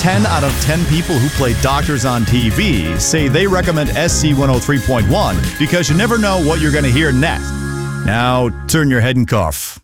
10 out of 10 people who play doctors on TV say they recommend SC 103.1 because you never know what you're going to hear next. Now, turn your head and cough.